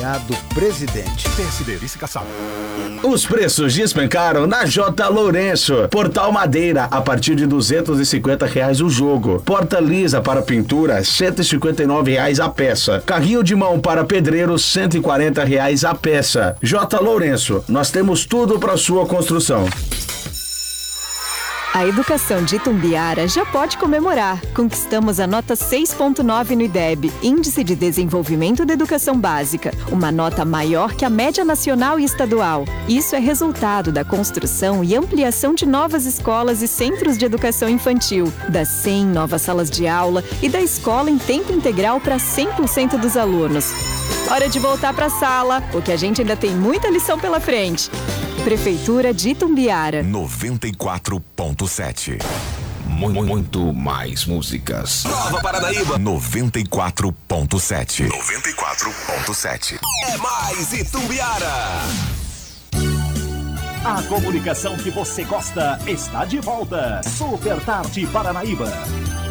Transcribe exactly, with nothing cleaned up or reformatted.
Do presidente. Terceirificação. Os preços despencaram na J. Lourenço. Portal Madeira a partir de duzentos e cinquenta reais o jogo. Porta lisa para pintura cento e cinquenta e nove reais a peça. Carrinho de mão para pedreiro cento e quarenta reais a peça. J. Lourenço, nós temos tudo para sua construção. A educação de Itumbiara já pode comemorar. Conquistamos a nota seis ponto nove no I D E B, Índice de Desenvolvimento da Educação Básica, uma nota maior que a média nacional e estadual. Isso é resultado da construção e ampliação de novas escolas e centros de educação infantil, das cem novas salas de aula e da escola em tempo integral para cem por cento dos alunos. Hora de voltar para a sala, porque a gente ainda tem muita lição pela frente. Prefeitura de Itumbiara. noventa e quatro ponto sete. Muito, muito mais músicas. Nova Paranaíba. noventa e quatro ponto sete. noventa e quatro ponto sete. É mais Itumbiara. A comunicação que você gosta está de volta. Super Tarde Paranaíba.